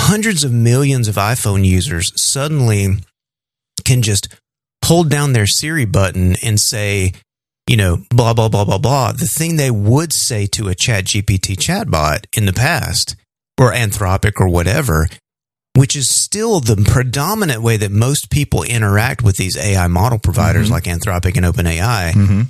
hundreds of millions of iPhone users suddenly can just hold down their Siri button and say, blah, blah, blah, blah, blah, the thing they would say to a ChatGPT chatbot in the past, or Anthropic or whatever, which is still the predominant way that most people interact with these AI model providers like Anthropic and OpenAI.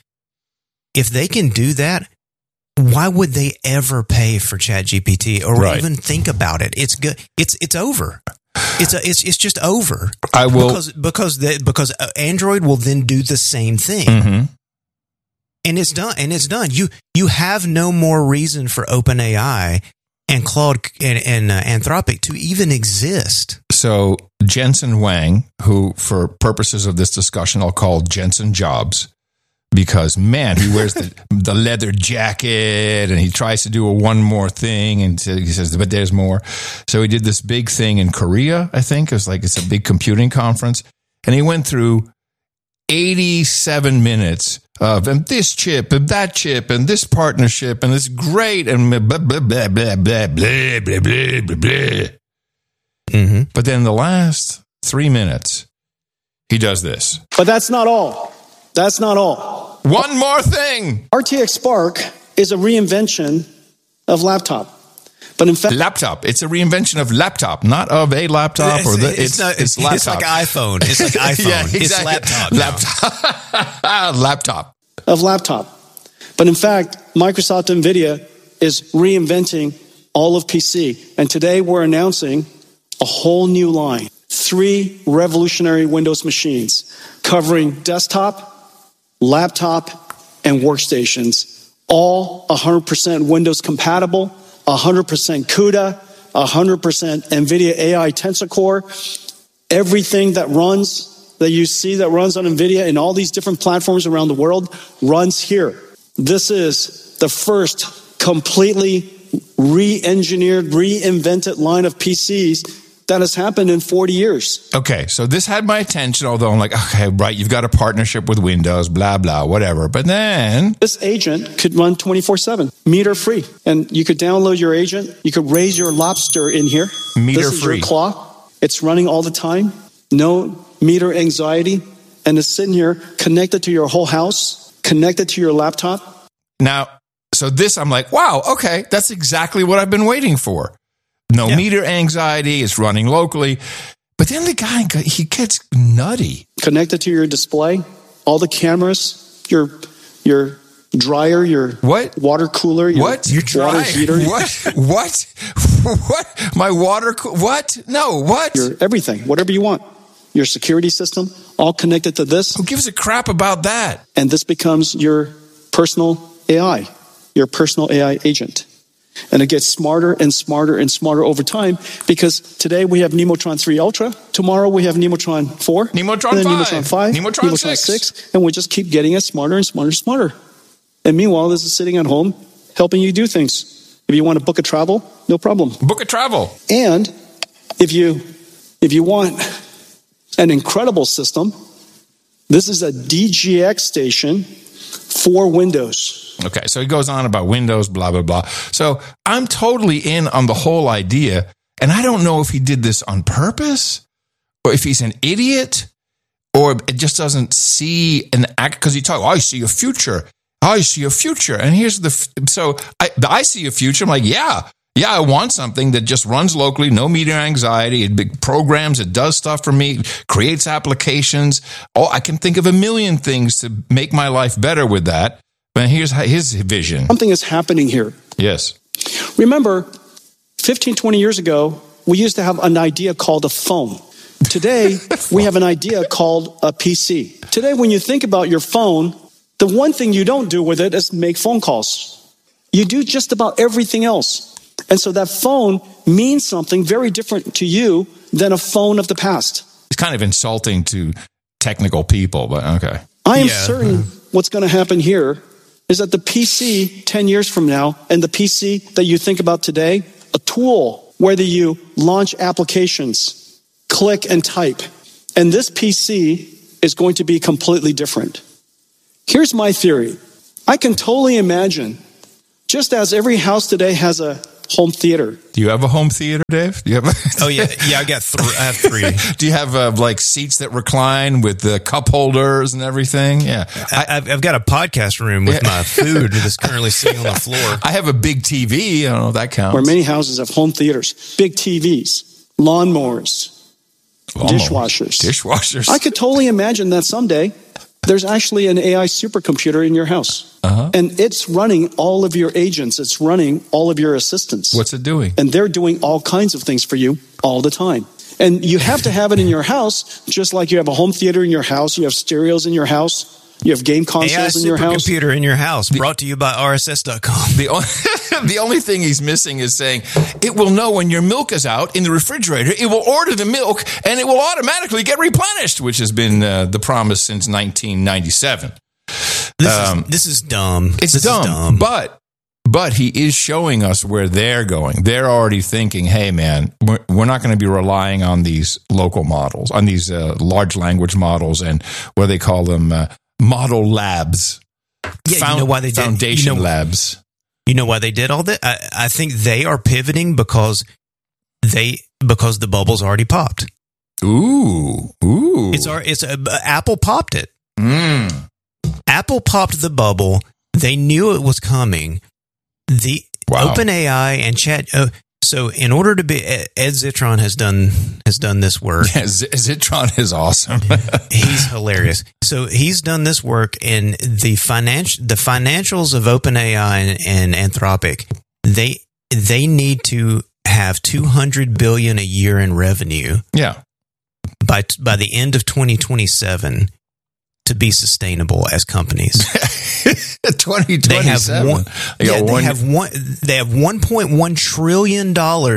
If they can do that, why would they ever pay for ChatGPT or even think about it? It's good. It's over. It's just over. I will because Android will then do the same thing, and it's done. You have no more reason for OpenAI and Claude and Anthropic to even exist. So Jensen Huang, who for purposes of this discussion I'll call Jensen Jobs, because, man, he wears the leather jacket and he tries to do a one more thing. And he says, but there's more. So he did this big thing in Korea, I think. It's a big computing conference. And he went through 87 minutes of this chip and that chip and this partnership and this great and blah, blah, blah, blah, blah, blah, blah, blah, blah, blah. But then the last 3 minutes, he does this. But that's not all. That's not all. One more thing. RTX Spark is a reinvention of laptop. But in fact, laptop. It's a reinvention of laptop, not of a laptop or it's laptop. It's like iPhone. It's like iPhone. Yeah, exactly. It's laptop. Laptop. Of laptop. But in fact, Microsoft NVIDIA is reinventing all of PC. And today we're announcing a whole new line. 3 revolutionary Windows machines covering desktop, laptop, and workstations. All 100% Windows compatible, 100% CUDA, 100% NVIDIA AI Tensor Core. Everything that you see that runs on NVIDIA in all these different platforms around the world runs here. This is the first completely re-engineered, reinvented line of PCs that has happened in 40 years. Okay, so this had my attention, although I'm like, okay, right, you've got a partnership with Windows, blah, blah, whatever. But then this agent could run 24/7, meter free. And you could download your agent. You could raise your lobster in here. Meter this is free. Your claw. It's running all the time. No meter anxiety. And it's sitting here connected to your whole house, connected to your laptop. Now, so this, I'm like, wow, okay, that's exactly what I've been waiting for. No meter anxiety. It's running locally. But then the guy, he gets nutty. Connected to your display, all the cameras, your dryer, your water cooler, your water heater. What? My water what? No, what? Your everything, whatever you want. Your security system, all connected to this. Who gives a crap about that? And this becomes your personal AI, your personal AI agent. And it gets smarter and smarter and smarter over time, because today we have Nemotron 3 Ultra. Tomorrow we have Nemotron 4. Nemotron and then 5. Nemotron 5. Nemotron 6. And we just keep getting it smarter and smarter and smarter. And meanwhile, this is sitting at home helping you do things. If you want to book a travel, no problem. Book a travel. And if you want an incredible system, this is a DGX station for Windows. Okay, so he goes on about Windows, blah, blah, blah. So I'm totally in on the whole idea, and I don't know if he did this on purpose, or if he's an idiot, or it just doesn't see an act, because he talks, I see a future. I see a future. And here's I see a future. I'm like, yeah, I want something that just runs locally, no meter anxiety. It programs, it does stuff for me, creates applications. Oh, I can think of a million things to make my life better with that. But here's his vision. Something is happening here. Yes. Remember, 15, 20 years ago, we used to have an idea called a phone. Today, we have an idea called a PC. Today, when you think about your phone, the one thing you don't do with it is make phone calls. You do just about everything else. And so that phone means something very different to you than a phone of the past. It's kind of insulting to technical people, but okay. I am certain what's going to happen here is that the PC 10 years from now and the PC that you think about today, a tool whether you launch applications, click and type, and this PC is going to be completely different. Here's my theory. I can totally imagine, just as every house today has a home theater. Do you have a home theater, Dave? Do you have Oh yeah, I got I have 3. Do you have like seats that recline with the cup holders and everything? Yeah, I've got a podcast room with my food that's currently sitting on the floor. I have a big TV. I don't know if that counts. Where many houses have home theaters, big TVs, lawnmowers, dishwashers. I could totally imagine that someday there's actually an AI supercomputer in your house. And it's running all of your agents. It's running all of your assistants. What's it doing? And they're doing all kinds of things for you all the time. And you have to have it in your house, just like you have a home theater in your house. You have stereos in your house. You have game consoles in your house. Computer in your house. Brought to you by RSS.com. The only thing he's missing is saying it will know when your milk is out in the refrigerator. It will order the milk and it will automatically get replenished, which has been the promise since 1997. This is dumb. It's dumb. But he is showing us where they're going. They're already thinking, hey, man, we're not going to be relying on these local models, on these large language models and what they call them, model labs. Yeah, you know why they did foundation labs. You know why they did all that? I think they are pivoting because the bubble's already popped. Ooh. Apple popped it. Apple popped the bubble. They knew it was coming. The OpenAI and Chat. So in order to be, Ed Zitron has done this work. Yeah, Zitron is awesome. He's hilarious. So he's done this work, and the financials of OpenAI and Anthropic, they need to have $200 billion a year in revenue. Yeah. By the end of 2027 to be sustainable as companies. 2027. They have $1.1 trillion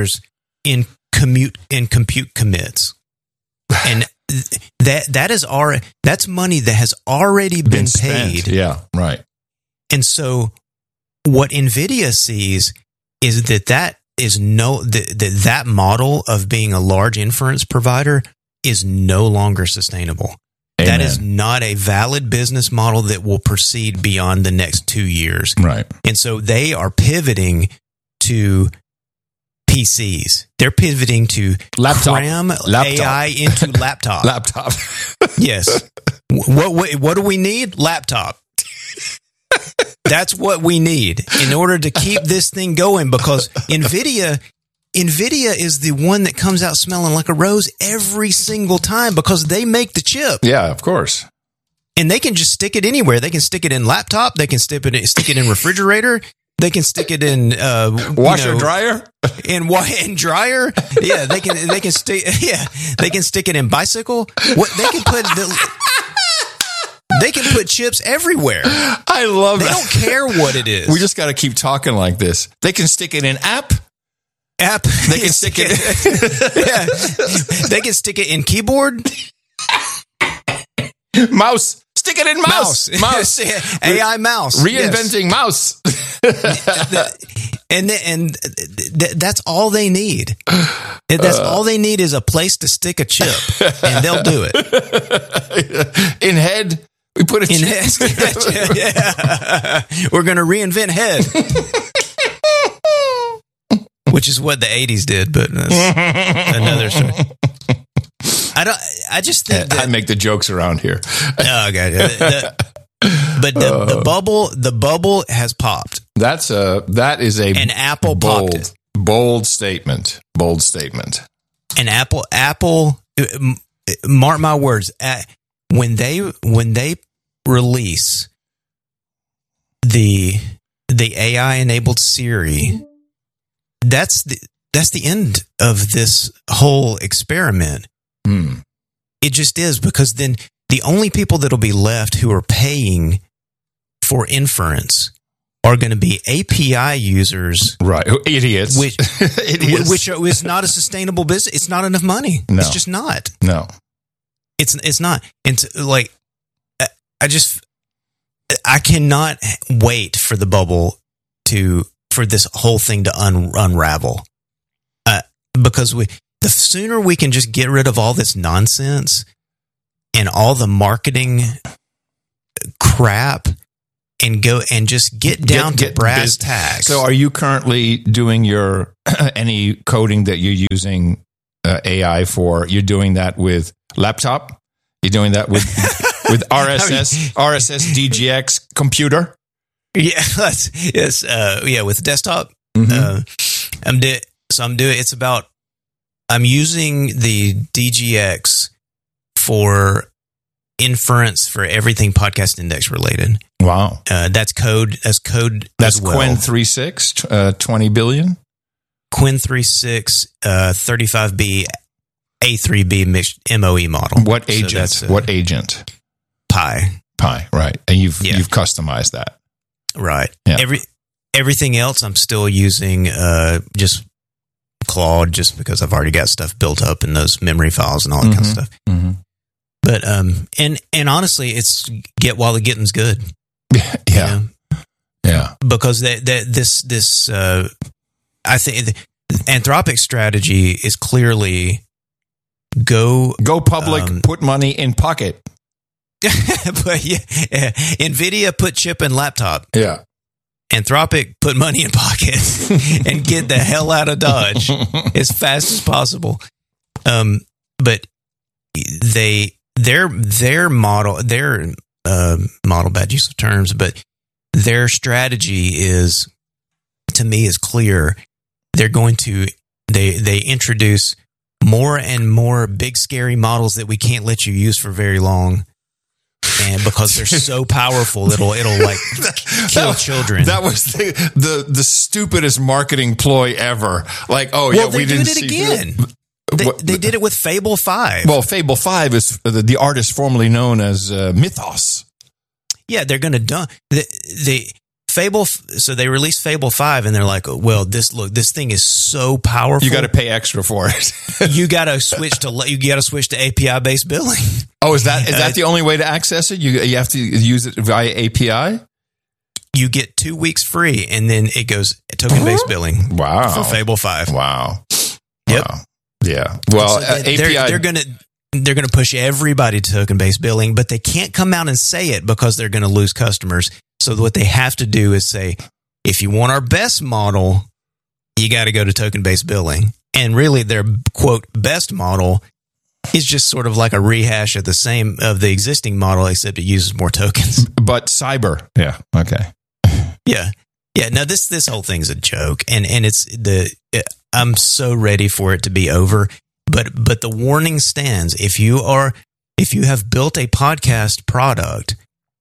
in compute commits. And that's money that has already been paid. Yeah, right. And so what NVIDIA sees is that model of being a large inference provider is no longer sustainable. Amen. That is not a valid business model that will proceed beyond the next 2 years. Right. And so they are pivoting to PCs. They're pivoting to cram AI into laptop. Laptop. Yes. What do we need? Laptop. That's what we need in order to keep this thing going, because NVIDIA is the one that comes out smelling like a rose every single time because they make the chip. Yeah, of course. And they can just stick it anywhere. They can stick it in laptop. They can stick it in refrigerator. They can stick it in washer, dryer, and dryer. Yeah, they can stick. Yeah, they can stick it in bicycle. They can put chips everywhere. I love that. They don't care what it is. We just got to keep talking like this. They can stick it in app. They can stick it. Yeah. They can stick it in keyboard. Mouse. Stick it in mouse. AI mouse. Reinventing mouse. And that's all they need. That's all they need is a place to stick a chip, and they'll do it. In head. We put a chip. Yeah. We're going to reinvent head. Which is what the 80s did, but that's another story. I just think I make the jokes around here. Okay. The bubble has popped. That is an Apple popped it. Bold statement. Bold statement. And Apple, mark my words, when they release the AI enabled Siri, that's the end of this whole experiment. It just is, because then the only people that'll be left who are paying for inference are going to be API users, right? Idiots, which is not a sustainable business. It's not enough money. No. It's just not. No, it's not. And I cannot wait for the bubble for this whole thing to unravel, because the sooner we can just get rid of all this nonsense and all the marketing crap and go and just get down to brass tacks. So are you currently doing your any coding that you're using AI for? You're doing that with laptop? You're doing that with RSS DGX computer? Yeah, yes, with desktop. Mm-hmm. I'm using the DGX for inference for everything Podcast Index related. Wow. That's code. That's That's well. Qwen 3.6, 20 billion? Qwen 3.6, 35B, A3B mixed MOE model. What agent? What agent? Pi, right. And you've customized that. Right. Yeah. Everything else I'm still using just Claude, just because I've already got stuff built up in those memory files and all that kind of stuff. Mm-hmm. But and honestly, it's get while the getting's good. Yeah. You know? Yeah. Because I think the Anthropic strategy is clearly go public, put money in pocket. But yeah, NVIDIA put chip in laptop. Yeah. Anthropic put money in pocket and get the hell out of Dodge as fast as possible. But their model, bad use of terms, but their strategy is, to me, is clear. They're going to they introduce more and more big scary models that we can't let you use for very long. And because they're so powerful, it'll like kill children. That was the stupidest marketing ploy ever. Like, we didn't see it again. They did it with Fable 5. Well, Fable 5 is the artist formerly known as Mythos. Yeah, they're going to Fable. So they released Fable 5, and they're like, "Well, this thing is so powerful. You got to pay extra for it. you got to switch to API based billing." Oh, is that the only way to access it? You have to use it via API. You get 2 weeks free, and then it goes token based billing. Wow, for Fable 5. Wow. Yep. Wow. Yeah. Well, so API. They're gonna push everybody to token based billing, but they can't come out and say it because they're going to lose customers. So what they have to do is say, if you want our best model, you got to go to token-based billing. And really, their quote best model is just sort of like a rehash of the existing model, except it uses more tokens. But cyber, yeah, okay, yeah. No, this whole thing's a joke, and I'm so ready for it to be over. But the warning stands: if you have built a podcast product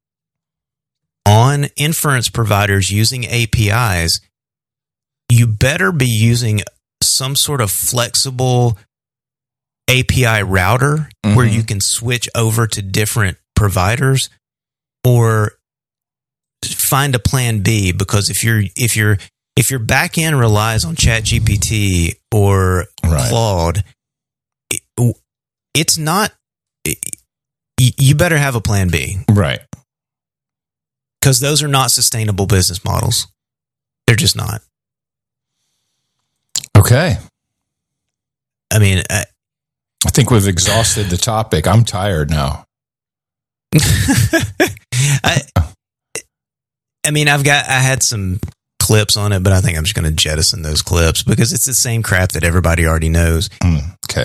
on inference providers using APIs, you better be using some sort of flexible API router where you can switch over to different providers, or find a plan B. Because if your back end relies on ChatGPT or Claude, it's not. You better have a plan B, right? Because those are not sustainable business models. They're just not. Okay. I mean, I think we've exhausted the topic. I'm tired now. I had some clips on it, but I think I'm just going to jettison those clips because it's the same crap that everybody already knows. Okay.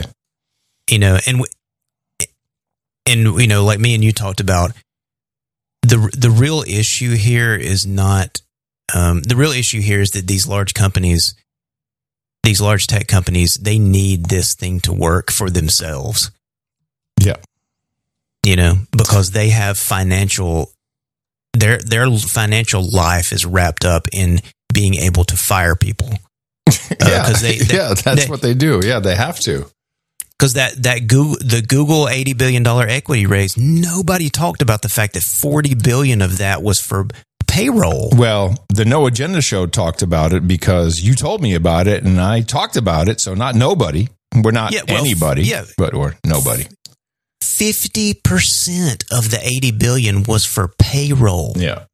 Like me and you talked about, the real issue here is not the real issue here is that these large companies, these large tech companies, they need this thing to work for themselves. Yeah. Because they have their financial life is wrapped up in being able to fire people. That's what they do. Yeah, they have to. Because the Google $80 billion equity raise, nobody talked about the fact that $40 billion of that was for payroll. Well, the No Agenda Show talked about it because you told me about it and I talked about it. So not nobody. We're not anybody, but or nobody. 50% of the $80 billion was for payroll. Yeah.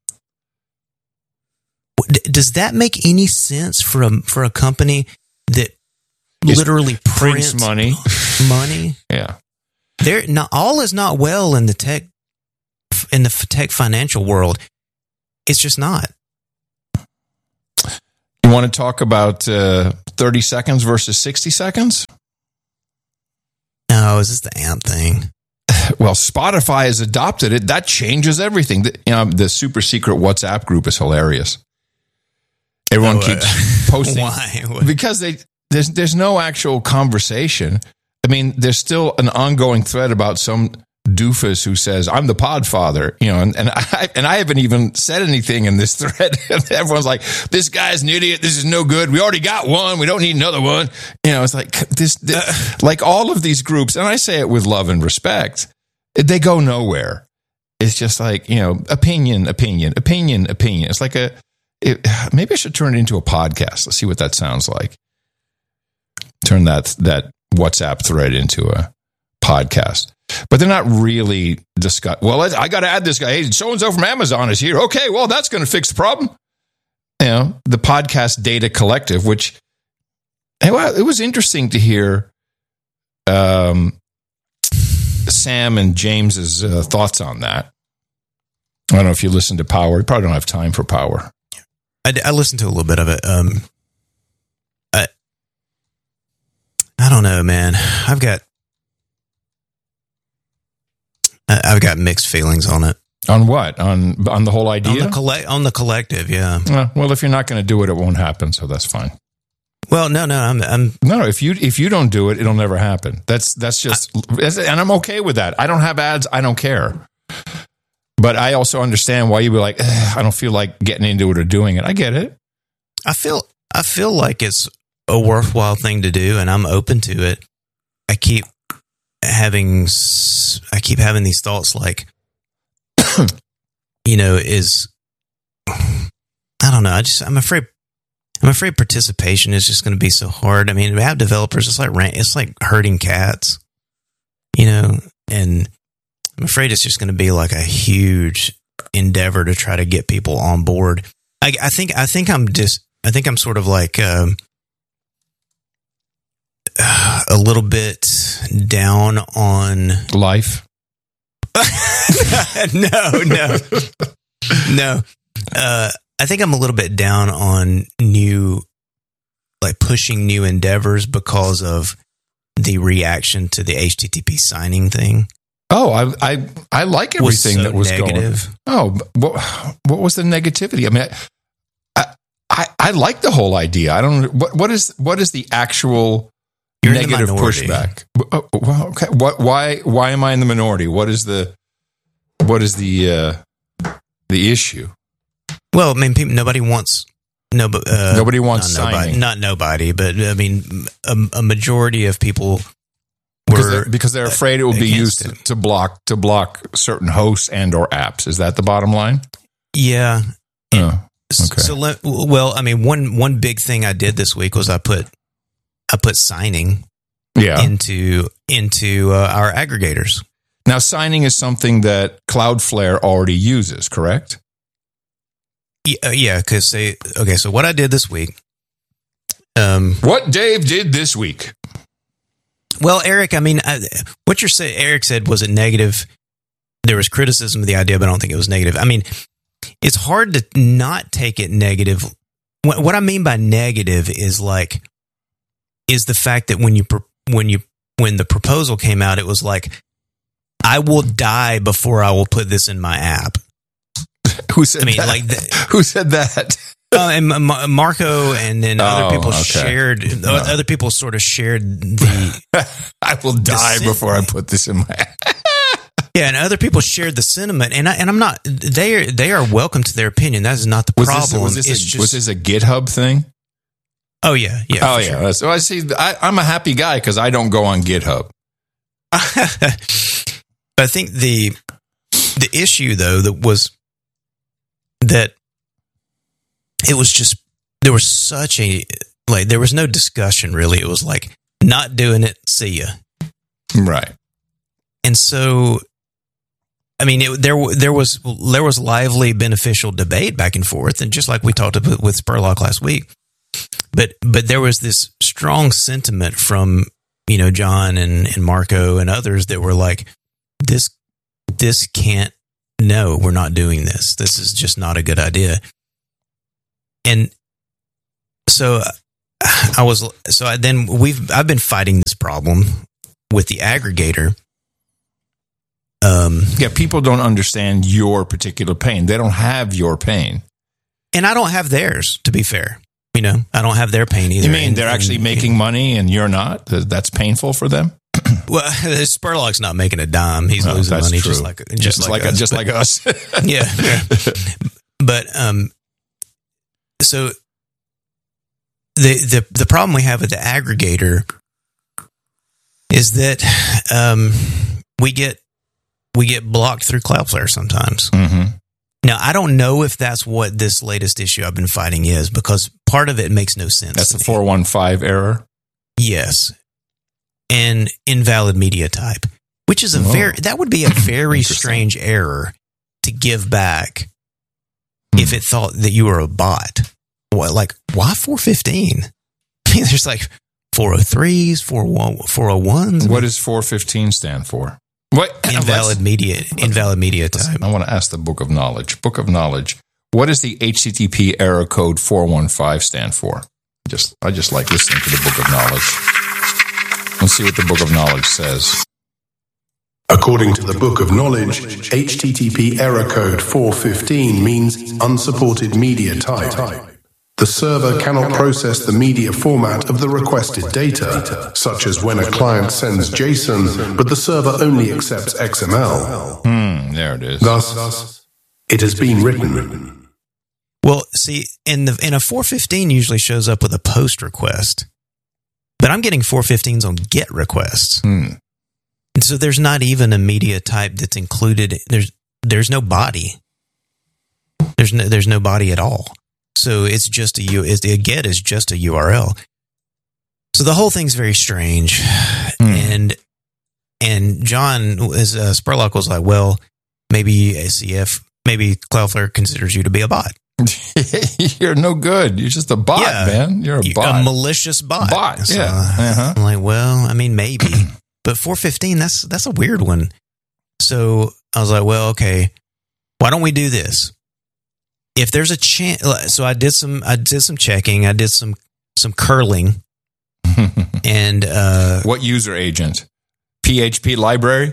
Does that make any sense for a company that literally prints money? Yeah. All is not well in the tech financial world. It's just not. You want to talk about 30 seconds versus 60 seconds? No, is this the AMP thing? Well, Spotify has adopted it. That changes everything. The super secret WhatsApp group is hilarious. Everyone keeps posting. Why? Because there's no actual conversation. I mean, there's still an ongoing thread about some doofus who says, I'm the podfather, and I haven't even said anything in this thread. Everyone's like, this guy's an idiot. This is no good. We already got one. We don't need another one. It's like this like all of these groups, and I say it with love and respect, they go nowhere. It's just like, opinion. It's like maybe I should turn it into a podcast. Let's see what that sounds like. Turn that WhatsApp thread into a podcast. But they're not really discussing. Well, I got to add this guy. Hey, so-and-so from Amazon is here. Okay, well, that's going to fix the problem. The Podcast Data Collective, which, it was interesting to hear Sam and James's thoughts on that. I don't know if you listen to Power. You probably don't have time for Power. I listened to a little bit of it. I don't know, man. I've got mixed feelings on it. On what? On the whole idea? On the collective, yeah. Well, if you're not going to do it, it won't happen. So that's fine. Well, no. I'm no. If you don't do it, it'll never happen. That's just, and I'm okay with that. I don't have ads. I don't care. But I also understand why you'd be like, I don't feel like getting into it or doing it. I get it. I feel like it's a worthwhile thing to do, and I'm open to it. I keep having these thoughts like, I don't know. I'm afraid participation is just going to be so hard. I mean, app developers, it's like herding cats, and I'm afraid it's just going to be like a huge endeavor to try to get people on board. I think I'm sort of like a little bit down on life. No. I think I'm a little bit down on pushing new endeavors because of the reaction to the HTTP signing thing. Oh, I like everything that was negative. Going. Oh, what was the negativity? I mean, I like the whole idea. I don't. What is the actual negative pushback? Well, okay. Why am I in the minority? What is the issue? Well, I mean, nobody wants nobody wants signing. Not nobody, but I mean, a majority of people. Because they're afraid it will be used to block certain hosts and or apps. Is that the bottom line? Yeah. Oh, okay. So, one big thing I did this week was I put signing into our aggregators. Now, signing is something that Cloudflare already uses, correct? Yeah. Because so what I did this week. What Dave did this week. Well, Eric, I mean, what you're saying, Eric said, was it negative? There was criticism of the idea, but I don't think it was negative. I mean, it's hard to not take it negative. What I mean by negative is the fact that when the proposal came out, it was like, I will die before I will put this in my app. Who said that? Who said that? And Marco and then other people shared. Other people sort of shared the. I will die before I put this in my. Yeah, and other people shared the sentiment, and I'm not. They are welcome to their opinion. That is not the problem. Was this a GitHub thing? Oh yeah. Oh yeah. Sure. So I see. I'm a happy guy because I don't go on GitHub. I think the issue though that it was just, there was such there was no discussion really. It was like, not doing it, see ya. Right. And so, I mean, there was lively beneficial debate back and forth, and just like we talked about with Spurlock last week, but there was this strong sentiment from, John and Marco and others that were like, this can't no, we're not doing this. This is just not a good idea. And so I've been fighting this problem with the aggregator. People don't understand your particular pain. They don't have your pain. And I don't have theirs, to be fair. I don't have their pain either. You mean they're actually making money and you're not? That's painful for them? Well, Spurlock's not making a dime. He's losing money true. just like us. Yeah. But so the problem we have with the aggregator is that we get blocked through Cloudflare sometimes. Mm-hmm. Now, I don't know if that's what this latest issue I've been fighting is, because part of it makes no sense. That's the 415 error? Yes. And invalid media type, which is that would be a very strange error to give back if it thought that you were a bot. What, like, why 415? I mean, there's like 403s, 401s. What does 415 stand for? What? Invalid media type. I want to ask the Book of Knowledge. Book of Knowledge. What does the HTTP error code 415 stand for? I just like listening to the Book of Knowledge. Let's see what the Book of Knowledge says. According to the Book of Knowledge, HTTP error code 415 means unsupported media type. The server cannot process the media format of the requested data, such as when a client sends JSON, but the server only accepts XML. There it is. Thus, it has been written. Well, see, in a 415 usually shows up with a post request, but I'm getting 415s on GET requests. And so there's not even a media type that's included. There's no body. There's no body at all. So it's just a GET is just a URL. So the whole thing's very strange. And John Spurlock was like, well, maybe Cloudflare considers you to be a bot. You're no good. You're just a bot, man. You're a bot. A malicious bot. So, I'm like, well, I mean, maybe. But 415, that's a weird one. So I was like, well, okay, why don't we do this? If there's a chance, so I did some checking, I did some curling, and what user agent? PHP library?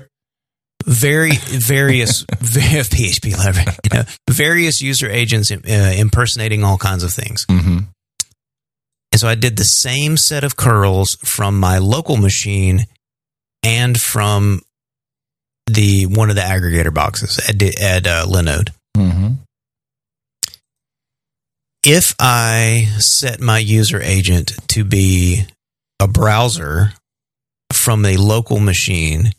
Various PHP library, various user agents impersonating all kinds of things. Mm-hmm. And so I did the same set of curls from my local machine and from one of the aggregator boxes at Linode. Mm-hmm. If I set my user agent to be a browser from a local machine,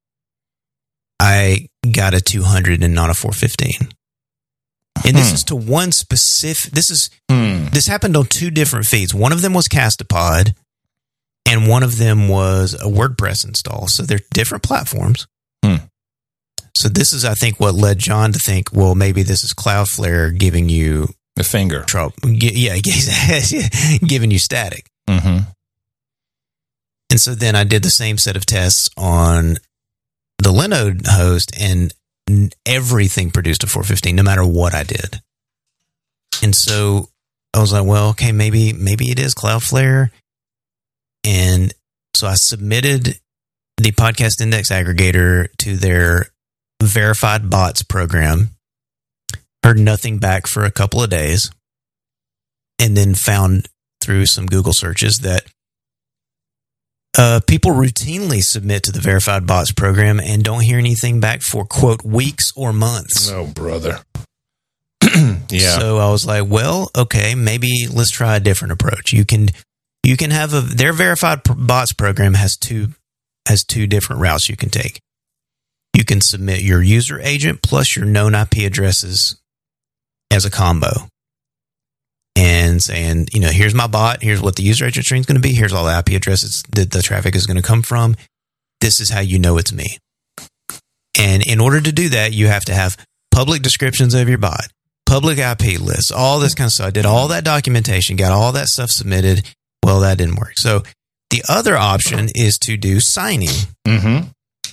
I got a 200 and not a 415. And this is to one specific. This happened on two different feeds. One of them was Castopod, and one of them was a WordPress install. So they're different platforms. So this is, I think, what led John to think, well, maybe this is Cloudflare giving you the finger trouble. Yeah, giving you static. Mm-hmm. And so then I did the same set of tests on the Linode host, and everything produced a 415, no matter what I did. And so I was like, well, okay, maybe it is Cloudflare. And so I submitted the podcast index aggregator to their verified bots program. Heard nothing back for a couple of days, and then found through some Google searches that people routinely submit to the verified bots program and don't hear anything back for, quote, weeks or months. Oh, brother. Yeah. So I was like, well, okay, maybe let's try a different approach. You can have their verified bots program has two different routes you can take. You can submit your user agent plus your known IP addresses as a combo, and saying, here's my bot, here's what the user agent string is going to be, here's all the IP addresses that the traffic is going to come from. This is how you know it's me. And in order to do that, you have to have public descriptions of your bot, public IP lists, all this kind of stuff. I did all that documentation, got all that stuff submitted. Well, that didn't work. So the other option is to do signing. Mm-hmm.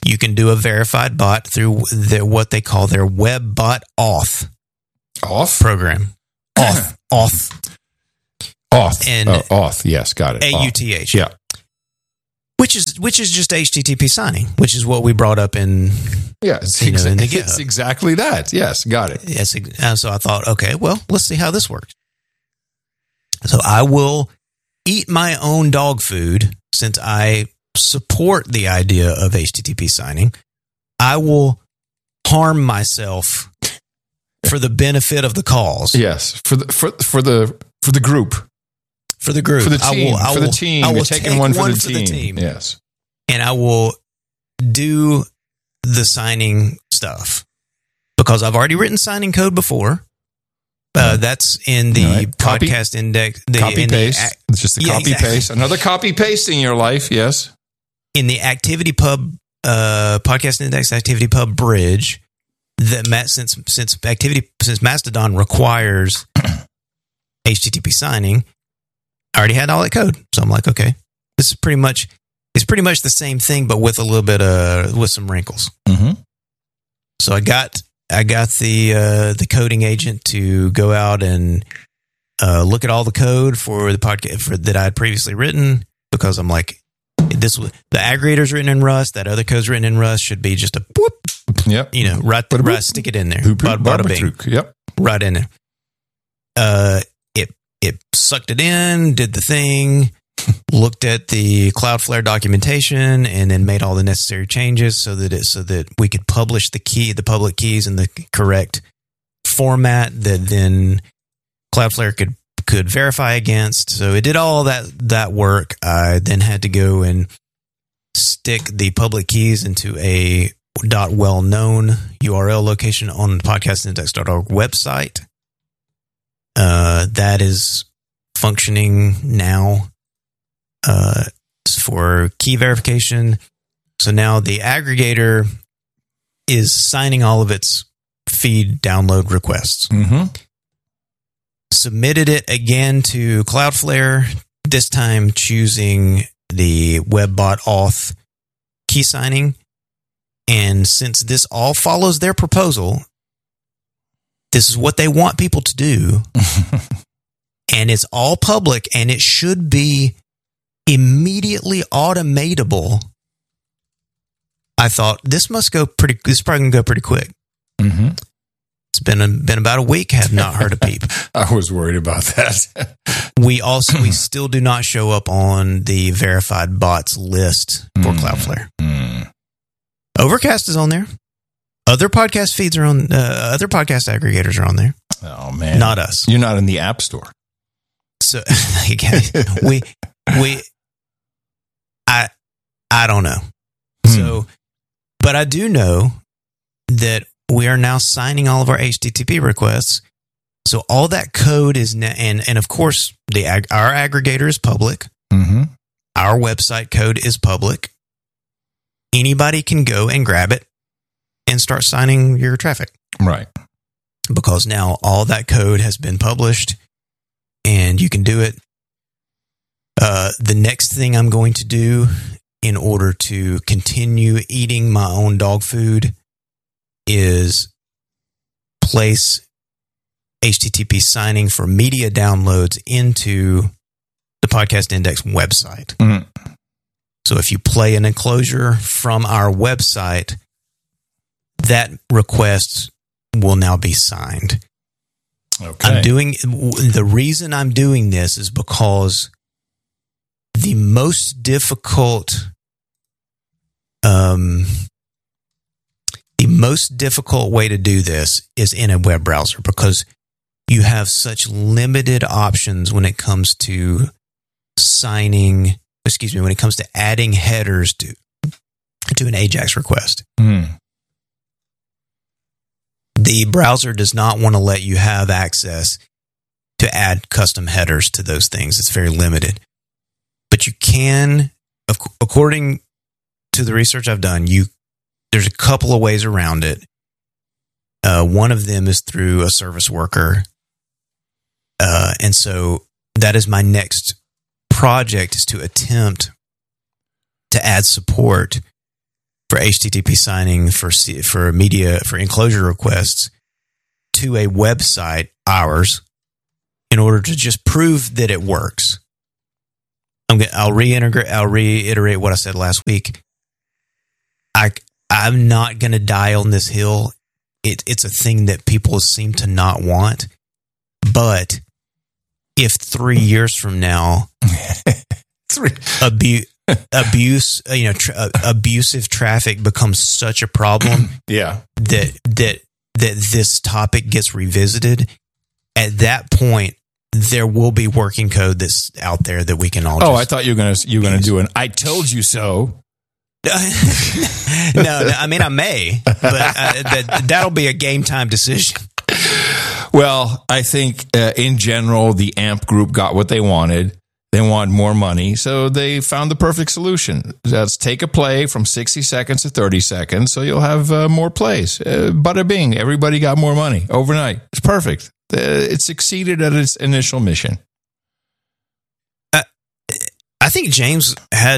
you can do a verified bot through what they call their web bot auth program. Auth. And auth. Yes, got it. AUTH. Yeah. Which is just HTTP signing, which is what we brought up in in the GitHub. It's exactly that. Yes, got it. Yes, so I thought, okay, well, let's see how this works. So I will eat my own dog food since I support the idea of HTTP signing. I will harm myself for the benefit of the cause. Yes, for the group. For the group. For the team. I will take one for the team. Yes. And I will do the signing stuff because I've already written signing code before. That's in the podcast index. Copy paste. It's just a copy paste. Another copy paste in your life. Yes. In the ActivityPub podcast index ActivityPub bridge, since Mastodon requires HTTP signing, I already had all that code. So I'm like, okay, this is pretty much the same thing, but with a little bit with some wrinkles. Mm-hmm. So I got the coding agent to go out and look at all the code for the podcast that I had previously written, because I'm like, the aggregator's written in Rust, that other code's written in Rust, should be just a whoop. Yep. Right, stick it in there. Bada bing. Yep. Right in there. It sucked it in, did the thing, looked at the Cloudflare documentation, and then made all the necessary changes so that we could publish the public keys in the correct format that then Cloudflare could verify against. So it did all that work. I then had to go and stick the public keys into a .well-known URL location on the podcastindex.org website. That is functioning now for key verification. So now the aggregator is signing all of its feed download requests. Mm-hmm. Submitted it again to Cloudflare, this time choosing the WebBot auth key signing. And since this all follows their proposal, this is what they want people to do. And it's all public, and it should be immediately automatable. I thought this is probably going to go pretty quick. Mm-hmm. It's been about a week. Have not heard a peep. I was worried about that. We still do not show up on the verified bots list for Cloudflare. Overcast is on there. Other podcast feeds are on. Other podcast aggregators are on there. Oh man, not us. You're not in the App Store. So I don't know. So, but I do know that we are now signing all of our HTTP requests. So all that code is now, and of course our aggregator is public. Mm-hmm. Our website code is public. Anybody can go and grab it and start signing your traffic. Right. Because now all that code has been published and you can do it. The next thing I'm going to do in order to continue eating my own dog food is place HTTP signing for media downloads into the Podcast Index website. Mm-hmm. So if you play an enclosure from our website, that request will now be signed. Okay. The reason I'm doing this is because the most difficult way to do this is in a web browser, because you have such limited options when it comes to when it comes to adding headers to an AJAX request. The browser does not want to let you have access to add custom headers to those things. It's very limited. But you can, according to the research I've done, there's a couple of ways around it. One of them is through a service worker. And so that is my next project, is to attempt to add support for HTTP signing for media for enclosure requests to a website, ours, in order to just prove that it works. I'll reiterate what I said last week. I'm not going to die on this hill. It's a thing that people seem to not want. But if 3 years from now, abusive traffic becomes such a problem, that this topic gets revisited, at that point, there will be working code that's out there that we can all. I thought you were gonna do an "I told you so." No, I mean I may, but that'll be a game time decision. Well, I think in general, the AMP group got what they wanted. They want more money, so they found the perfect solution. Let's take a play from 60 seconds to 30 seconds, so you'll have more plays. Bada bing, everybody got more money overnight. It's perfect. It succeeded at its initial mission. I think James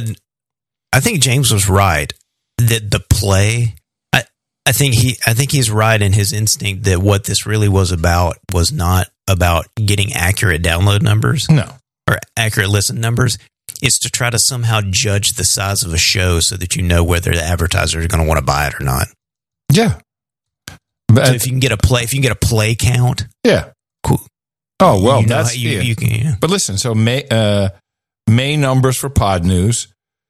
was right that the play. I think he's right in his instinct that what this really was not about getting accurate download numbers. No. Or accurate listen numbers. It's to try to somehow judge the size of a show so that you know whether the advertiser is going to want to buy it or not. Yeah. But so if you can get a play count. Yeah. Cool. Oh, well, you that's you can. Yeah. But listen, so May numbers for Pod News,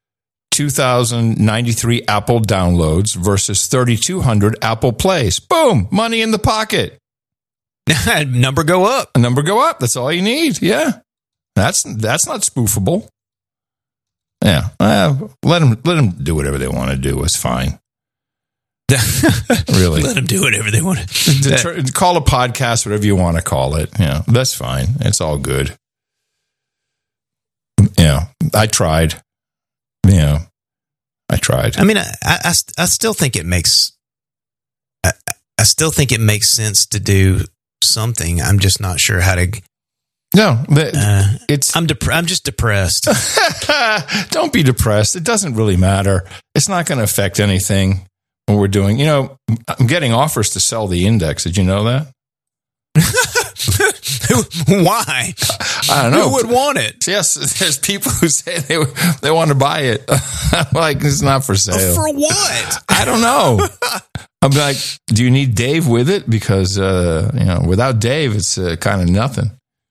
2,093 Apple downloads versus 3,200 Apple plays. Boom, money in the pocket. Number go up. A number go up. That's all you need. Yeah. That's not spoofable. Yeah. Let them do whatever they want to do. It's fine. Really. Let them do whatever they want to. Call a podcast whatever you want to call it. Yeah, that's fine. It's all good. Yeah, I tried. Yeah, I tried. I mean, I still think it makes. I still think it makes sense to do something. I'm just not sure how to. No, I'm just depressed. Don't be depressed. It doesn't really matter. It's not going to affect anything. What we're doing, I'm getting offers to sell the index. Did you know that? Why? I don't know. Who would want it? Yes, there's people who say they want to buy it. I'm like, it's not for sale. For what? I don't know. I'm like, do you need Dave with it? Because without Dave, it's kind of nothing.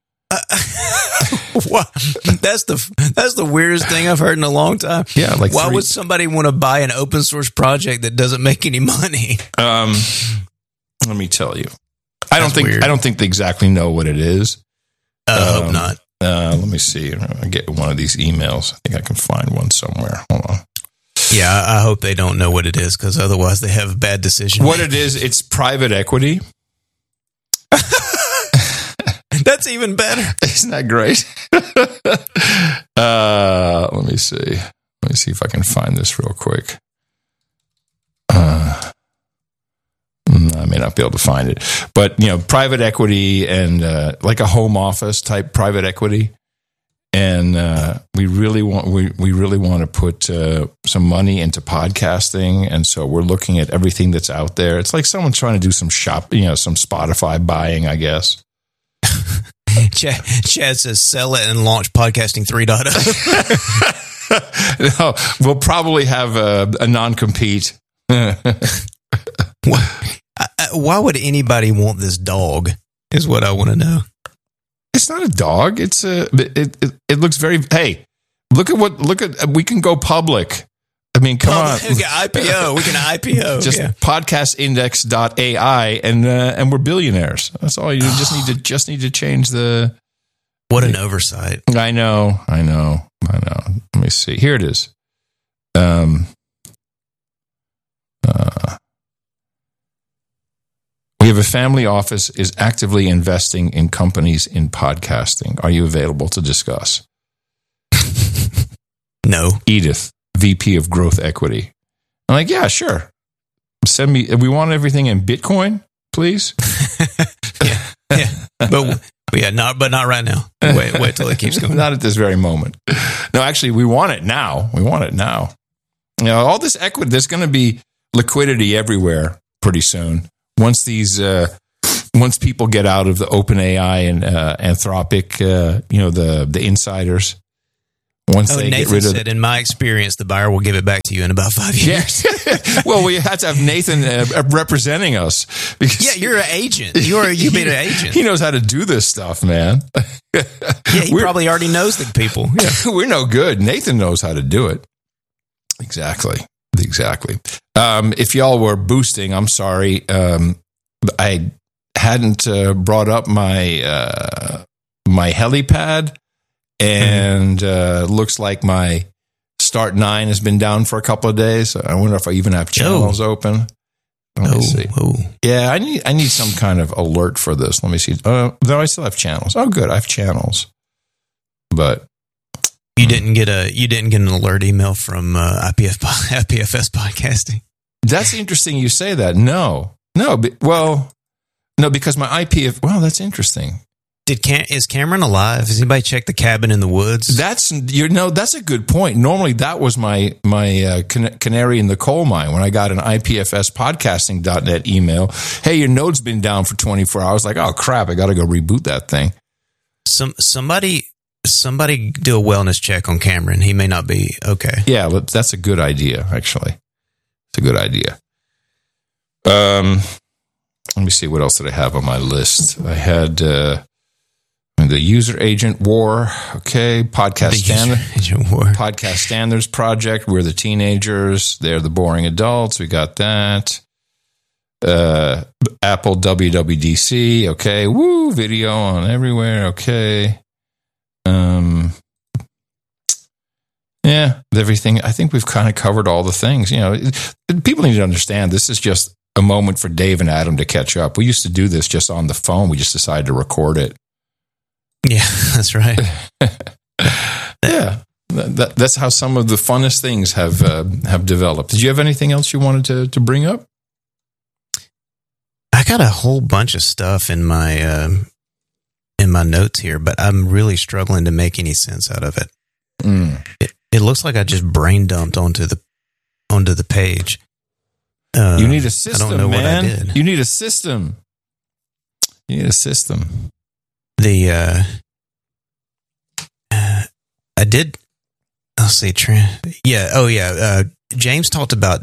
That's the weirdest thing I've heard in a long time. Yeah, why would somebody want to buy an open source project that doesn't make any money? Let me tell you. I don't think they exactly know what it is. I hope not. Let me see. I get one of these emails. I think I can find one somewhere. Hold on. Yeah, I hope they don't know what it is, because otherwise they have a bad decision. What it is, it's private equity. That's even better. Isn't that great? Let me see. Let me see if I can find this real quick. I may not be able to find it, but private equity and like a home office type private equity, and we really want to put some money into podcasting, and so we're looking at everything that's out there. It's like someone trying to do some some Spotify buying, I guess. Chad says sell it and launch podcasting 3.0. No, we'll probably have a non-compete. Why would anybody want this dog is what I want to know. It's not a dog. It's it looks very, hey, look at we can go public. I mean, come on. We can IPO. Just podcastindex.ai and we're billionaires. That's all. You just need to change the. What an oversight. I know. Let me see. Here it is. We have a family office is actively investing in companies in podcasting. Are you available to discuss? No. Edith, VP of Growth Equity. I'm like, yeah, sure. Send me. We want everything in Bitcoin, please. yeah. But not right now. Wait till it keeps going. Not at this very moment. No, actually, we want it now. all this equity, there's going to be liquidity everywhere pretty soon. Once people get out of the OpenAI and Anthropic, the insiders. Once they Nathan get rid of said, in my experience, the buyer will give it back to you in about 5 years. Yes. Well, we had to have Nathan representing us. Because you're an agent. You've been an agent. He knows how to do this stuff, man. He probably already knows the people. Yeah. We're no good. Nathan knows how to do it. Exactly. If y'all were boosting, I'm sorry. I hadn't brought up my helipad. And looks like my Start 9 has been down for a couple of days. I wonder if I even have channels open. Let me see. Yeah, I need some kind of alert for this. Let me see. Though I still have channels. Oh, good. I have channels. But you didn't get an alert email from IPFS podcasting. That's interesting. You say that. No, because my IPF. Well, that's interesting. Is Cameron alive? Has anybody checked the cabin in the woods? That's a good point. Normally, that was my canary in the coal mine when I got an IPFSpodcasting.net email. Hey, your node's been down for 24 hours. Like, oh crap, I got to go reboot that thing. Somebody do a wellness check on Cameron. He may not be okay. Yeah, that's a good idea. Actually, it's a good idea. Let me see, what else did I have on my list? I had the User Agent War, okay, Podcast Standards Project. We're the teenagers; they're the boring adults. We got that. Apple WWDC, okay. Woo, video on everywhere, okay. Yeah, everything. I think we've kind of covered all the things. People need to understand this is just a moment for Dave and Adam to catch up. We used to do this just on the phone. We just decided to record it. Yeah, that's right. Yeah, that's how some of the funnest things have developed. Did you have anything else you wanted to bring up? I got a whole bunch of stuff in my notes here, but I'm really struggling to make any sense out of it. It looks like I just brain dumped onto the page. You need a system, I don't know man. what I did. You need a system. I did. I'll see. James talked about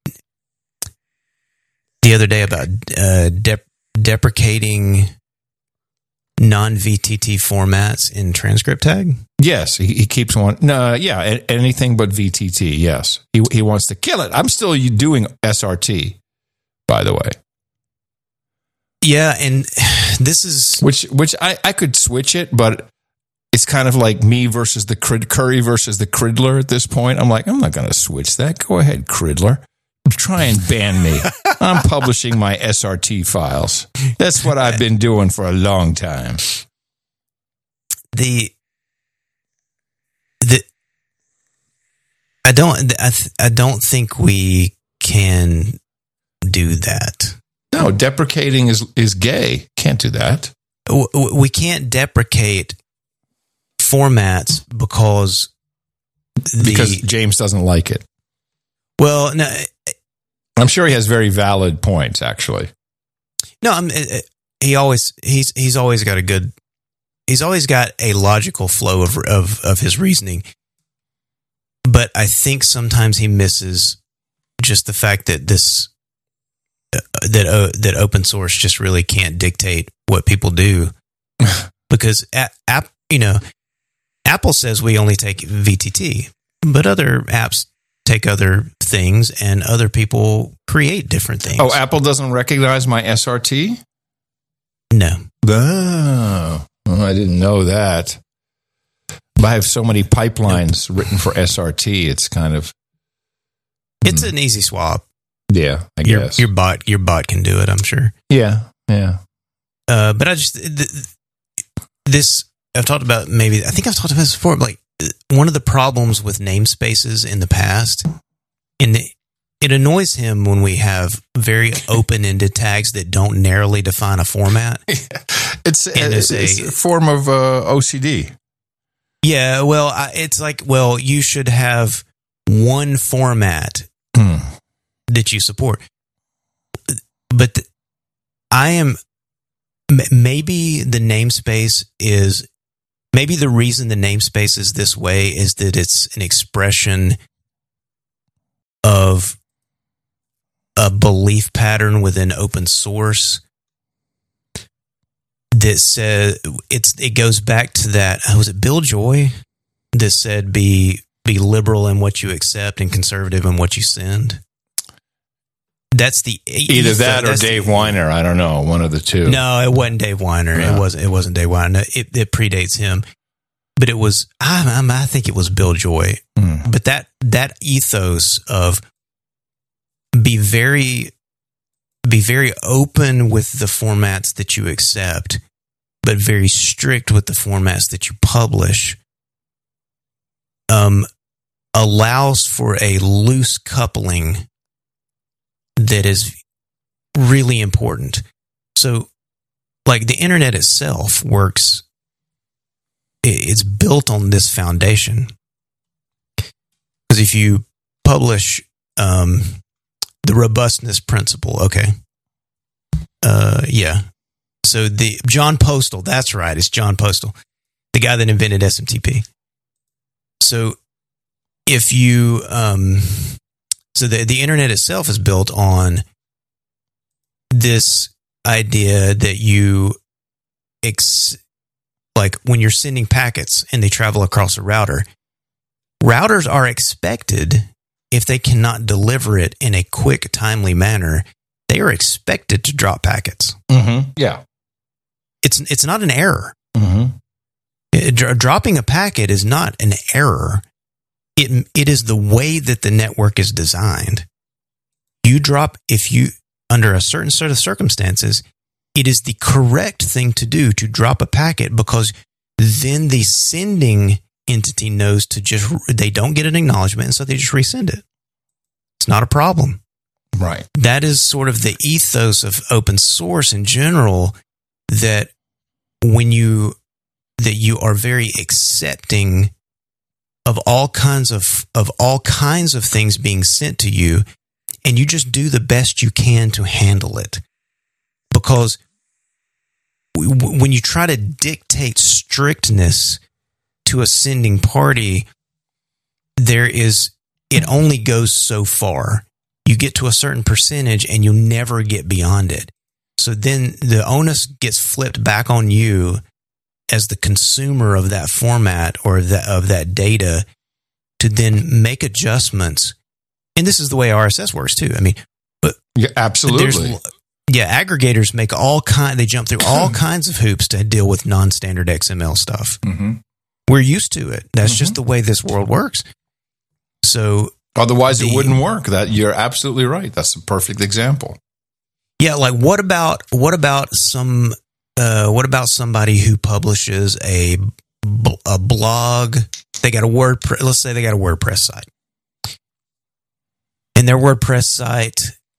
the other day about deprecating non-VTT formats in transcript tag. Yes, he keeps one. No, yeah, anything but VTT. Yes, he wants to kill it. I'm still doing SRT, by the way. Yeah, and this is which I could switch it, but it's kind of like me versus the Curry versus the Cridler at this point. I'm like, I'm not going to switch that. Go ahead, Cridler. Try and ban me. I'm publishing my SRT files. That's what I've been doing for a long time. I don't think we can do that. No, deprecating is gay. Can't do that. We can't deprecate formats because James doesn't like it. Well, no, I'm sure he has very valid points. Actually, no, he's always got a logical flow of his reasoning. But I think sometimes he misses just the fact that that open source just really can't dictate what people do, because Apple says we only take VTT, but other apps take other things, and other people create different things. Oh, Apple doesn't recognize my SRT? No. Oh, I didn't know that. But I have so many pipelines written for SRT. It's kind of... It's an easy swap. Yeah, I guess. Your bot can do it, I'm sure. Yeah. But I just... I've talked about I think I've talked about this before, like one of the problems with namespaces in the past, and it annoys him when we have very open-ended tags that don't narrowly define a format. It's a form of OCD. Yeah, well, it's like, you should have one format that you support. But maybe the namespace is, maybe the reason the namespace is this way is that it's an expression of a belief pattern within open source that says it goes back to that. Was it Bill Joy that said be liberal in what you accept and conservative in what you send? That's the either that or Dave Weiner. I don't know, one of the two. No, it wasn't Dave Weiner. Yeah. It wasn't Dave Weiner. It predates him. But it was I think it was Bill Joy. But that ethos of be very open with the formats that you accept, but very strict with the formats that you publish, allows for a loose coupling that is really important. So, like, the internet itself works, it's built on this foundation. Because if you publish the robustness principle, okay. Yeah. So the John Postal, that's right, it's John Postal, the guy that invented SMTP. So if you, so the internet itself is built on this idea that you, like when you're sending packets and they travel across a router, routers are expected, if they cannot deliver it in a quick, timely manner, they are expected to drop packets. Mm-hmm. Yeah. It's not an error. Mm-hmm. Dropping a packet is not an error. It is the way that the network is designed. Under a certain set of circumstances, it is the correct thing to do to drop a packet, because then the sending entity knows they don't get an acknowledgement, and so they just resend it. It's not a problem. Right. That is sort of the ethos of open source in general, that you are very accepting of all kinds of things being sent to you, and you just do the best you can to handle it. Because when you try to dictate strictness to a sending party, it only goes so far. You get to a certain percentage and you'll never get beyond it. So then the onus gets flipped back on you as the consumer of that format or of that data to then make adjustments. And this is the way RSS works too. I mean, but yeah, absolutely. Aggregators they jump through all kinds of hoops to deal with non-standard XML stuff. Mm-hmm. We're used to it. That's just the way this world works. So otherwise it wouldn't work. That you're absolutely right. That's a perfect example. Yeah, like what about somebody who publishes a blog? They got let's say they got a WordPress site. And their WordPress site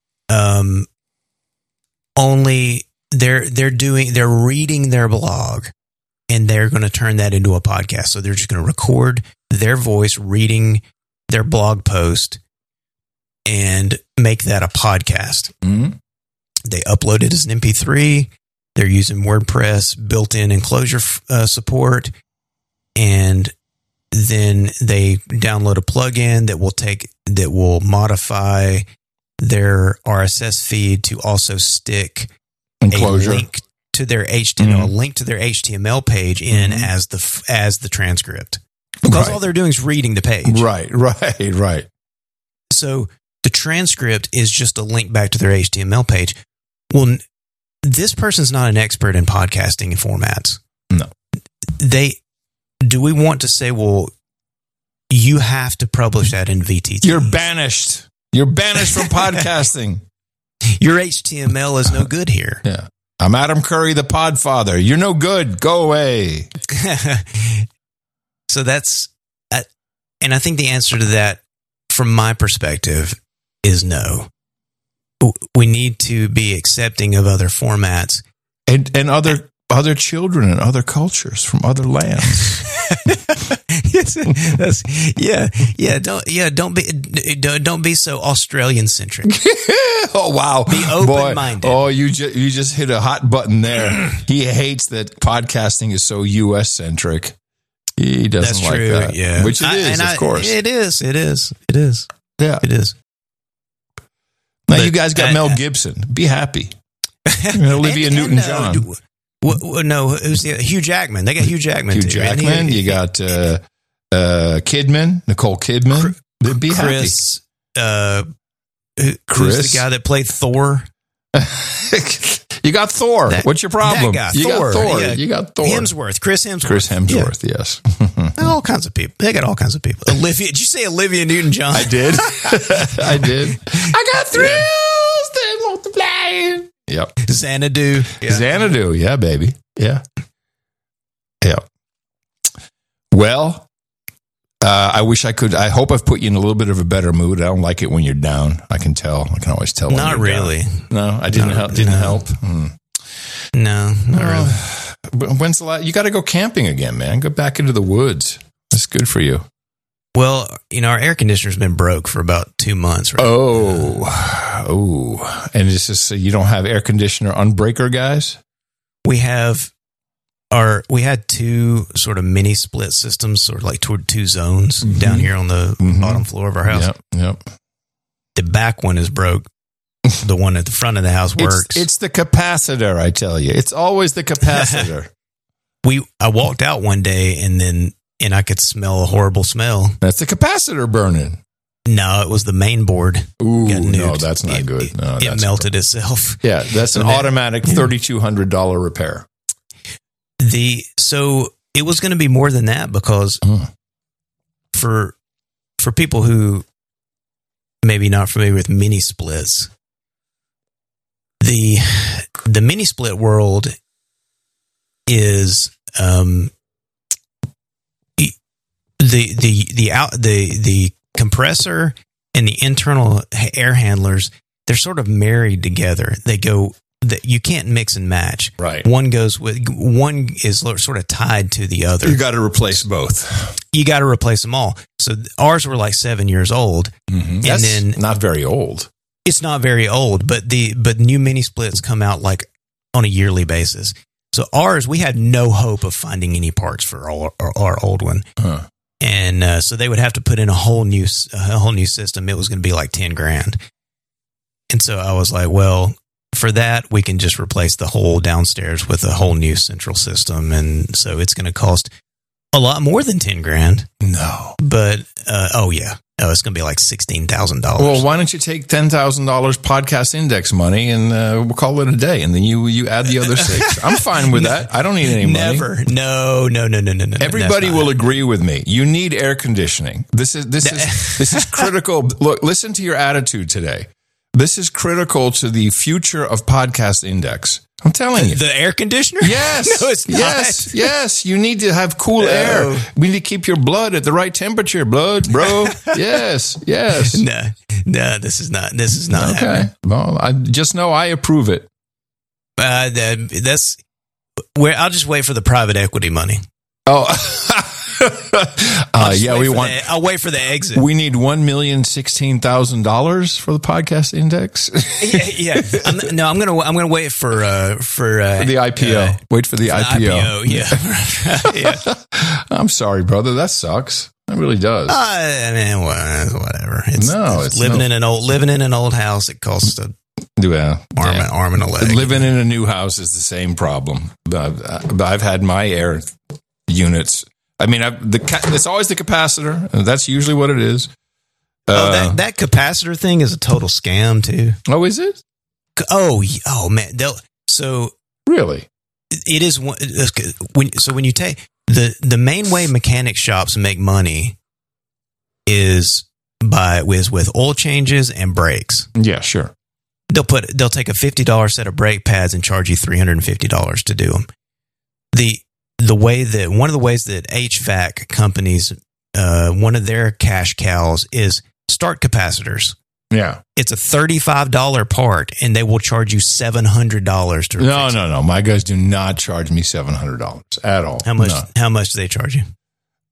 they're reading their blog, and they're going to turn that into a podcast. So they're just going to record their voice reading their blog post and make that a podcast. Mm-hmm. They upload it as an MP3. They're using WordPress built-in enclosure support, and then they download a plugin that will modify their RSS feed to also stick enclosure. A link to their HTML page in as the transcript, because all they're doing is reading the page. Right. So the transcript is just a link back to their HTML page. Well, this person's not an expert in podcasting formats. No. Do we want to say, well, you have to publish that in VTT? You're banished. You're banished from podcasting. Your HTML is no good here. Yeah. I'm Adam Curry, the Podfather. You're no good. Go away. So and I think the answer to that, from my perspective, is no. We need to be accepting of other formats and other children and other cultures from other lands. Don't be so Australian centric. Oh wow! Be open-minded. Boy. Oh, you just hit a hot button there. He hates that podcasting is so U.S. centric. He doesn't like that. Yeah, which it is, of course. It is. Yeah, it is. Now you guys got Mel Gibson. Be happy. Olivia Newton-John. No, who's the Hugh Jackman? They got Hugh Jackman. Hugh Jackman. You got Kidman, Nicole Kidman. Be Chris. happy. Who's the guy that played Thor? You got Thor. What's your problem? That guy, you Thor. got Thor. You got Thor. Chris Hemsworth. Yes. All kinds of people. They got all kinds of people. Olivia. Did you say Olivia Newton-John? I did. I got thrills that multiply. Yep. Xanadu. Yeah. Xanadu. Yeah, baby. Yeah. Well, I wish I could. I hope I've put you in a little bit of a better mood. I don't like it when you're down. I can tell. I can always tell. Not really. Down. No, I didn't help. Didn't help. No, not really. When's the last? You got to go camping again, man. Go back into the woods. That's good for you. Well, our air conditioner's been broke for about 2 months. Right? Oh, and it's just you don't have air conditioner unbreaker guys. We had two sort of mini split systems, sort of like toward two zones down here on the bottom floor of our house. Yep. The back one is broke. The one at the front of the house works. It's the capacitor, I tell you. It's always the capacitor. I walked out one day and I could smell a horrible smell. That's the capacitor burning. No, it was the main board. Ooh, no, that's not good. It melted itself. Yeah, that's an automatic $3,200 repair. So it was going to be more than that because for people who maybe not familiar with mini splits, the mini split world is the compressor and the internal air handlers. They're sort of married together. They go. You can't mix and match. Right. One is sort of tied to the other. You got to replace both. You got to replace them all. So ours were like 7 years old, and then not very old. It's not very old, but new mini splits come out like on a yearly basis. So ours, we had no hope of finding any parts for our old one, and so they would have to put in a whole new system. It was going to be like $10,000, and so I was like, well. For that, we can just replace the whole downstairs with a whole new central system, and so it's going to cost a lot more than $10,000. No, but it's going to be like $16,000. Well, why don't you take $10,000 podcast index money and we'll call it a day, and then you add the other $6,000. I'm fine with that. I don't need any money. Never. No. Everybody will agree with me. You need air conditioning. This is critical. Look, listen to your attitude today. This is critical to the future of Podcast Index. I'm telling you. The air conditioner? Yes. No, it's not. Yes. You need to have cool air. We need to keep your blood at the right temperature, bro. Yes. No, this is not okay. happening. Well, I just know I approve it. That's where I'll just wait for the private equity money. Oh, I'll wait for the exit. We need $1,016,000 for the podcast index. yeah. I'm gonna wait for the IPO. Wait for the IPO. Yeah. I'm sorry, brother. That sucks. It really does. Whatever. It's living in an old house. It costs arm and a leg. Living in a new house is the same problem. I've had my air units. I mean, it's always the capacitor. That's usually what it is. That capacitor thing is a total scam too. Oh, is it? Oh man. So really, it is. When you take the main way mechanic shops make money is with oil changes and brakes. Yeah, sure. They'll take a $50 set of brake pads and charge you $350 to do them. One of the ways that HVAC companies, one of their cash cows is start capacitors. Yeah. It's a $35 part, and they will charge you $700 to replace No. My guys do not charge me $700 at all. How much do they charge you?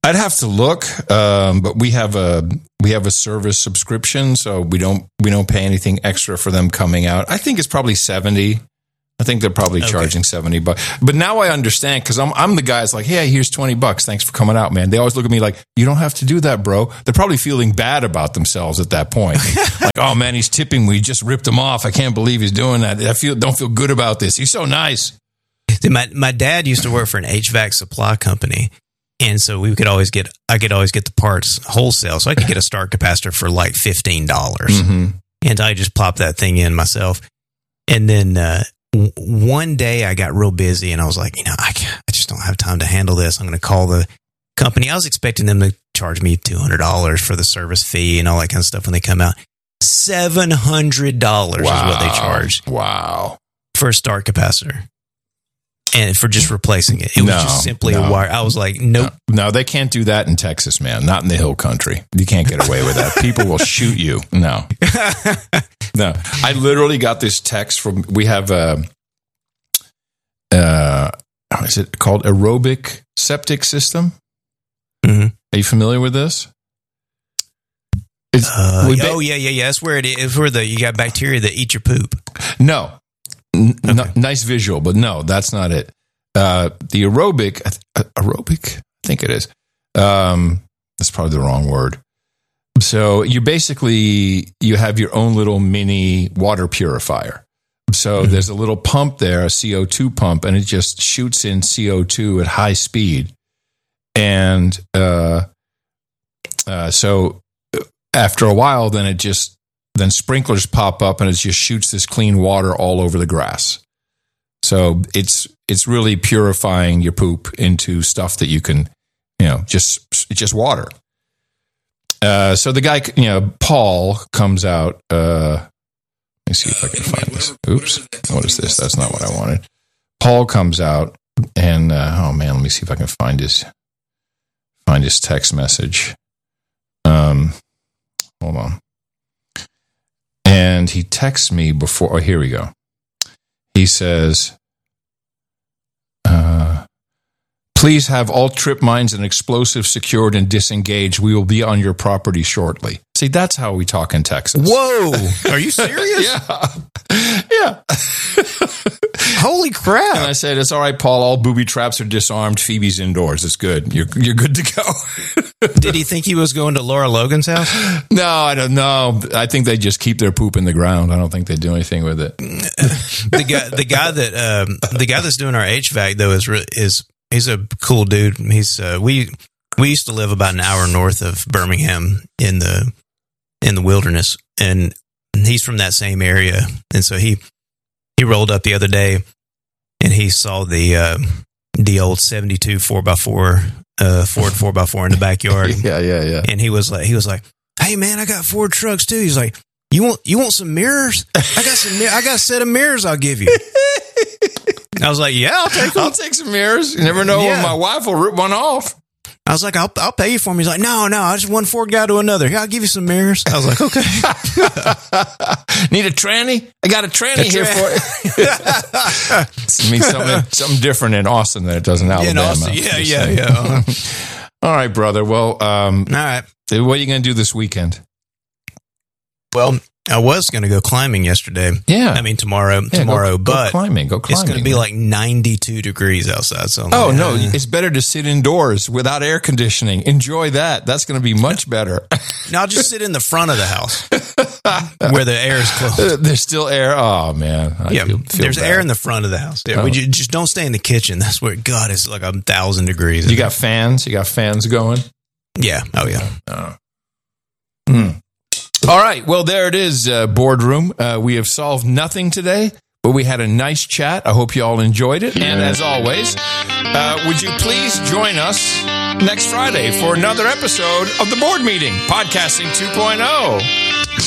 I'd have to look, but we have a service subscription, so we don't pay anything extra for them coming out. I think it's probably $70. I think they're probably charging $70. But now I understand, because I'm the guy that's like, hey, here's $20. Thanks for coming out, man. They always look at me like, you don't have to do that, bro. They're probably feeling bad about themselves at that point. Like, oh man, he's tipping me. Just ripped him off. I can't believe he's doing that. Don't feel good about this. He's so nice. My dad used to work for an HVAC supply company. And so I could always get the parts wholesale. So I could get a start capacitor for like $15. Mm-hmm. And I just popped that thing in myself. And then one day I got real busy and I was like, I just don't have time to handle this. I'm going to call the company. I was expecting them to charge me $200 for the service fee and all that kind of stuff when they come out. $700 is what they charged. Wow. For a start capacitor. And for just replacing it. It was just simply a wire. I was like, nope. No, they can't do that in Texas, man. Not in the hill country. You can't get away with that. People will shoot you. No. No. I literally got this text from, we have is it called Aerobic Septic System? Mm-hmm. Are you familiar with this? Yeah. That's where it is. Where you got bacteria that eat your poop. No. Nice visual, but no, that's not it. The aerobic, I think it is. That's probably the wrong word. So you have your own little mini water purifier. So there's a little pump there, a CO2 pump, and it just shoots in CO2 at high speed. And so after a while, then sprinklers pop up and it just shoots this clean water all over the grass. So it's really purifying your poop into stuff that you can, it's just water. So the guy, Paul comes out. Let me see if I can find this. Oops. What is this? That's not what I wanted. Paul comes out and, let me see if I can find his text message. Hold on. And he texts me before. Oh, here we go. He says, please have all trip mines and explosives secured and disengaged. We will be on your property shortly. See, that's how we talk in Texas. Whoa. Are you serious? Yeah. Holy crap. And I said, it's all right, Paul. All booby traps are disarmed. Phoebe's indoors. It's good. You're good to go. Did he think he was going to Laura Logan's house? No, I don't know. I think they just keep their poop in the ground. I don't think they do anything with it. The guy that's doing our HVAC though he's a cool dude. He's we used to live about an hour north of Birmingham in the wilderness, and he's from that same area. And so he rolled up the other day and he saw the old 72 4x4 Ford 4x4 in the backyard. Yeah. And he was like, hey man, I got Ford trucks too. He's like, you want some mirrors? I got a set of mirrors I'll give you. I was like, yeah, I'll take them. I'll take some mirrors. You never know when my wife will rip one off. I was like, I'll pay you for them. He's like, no, I just one Ford guy to another. Here, I'll give you some mirrors. I was like, okay. Need a tranny? I got a tranny here for you. It means something different in Austin than it does in Alabama. In Austin, yeah. All right, brother. Well, all right. What are you going to do this weekend? Well, I was going to go climbing yesterday. Yeah. I mean, tomorrow, but go climbing. It's going to be like 92 degrees outside. So no, it's better to sit indoors without air conditioning. Enjoy that. That's going to be much better. No, I'll just sit in the front of the house where the air is closed. There's still air. Oh, man. There's air in the front of the house. Yeah, we just don't stay in the kitchen. That's where, God, it's like 1,000 degrees. You got fans? You got fans going? Yeah. Oh, yeah. All right. Well, there it is, boardroom. We have solved nothing today, but we had a nice chat. I hope you all enjoyed it. And as always, would you please join us next Friday for another episode of The Board Meeting, Podcasting 2.0.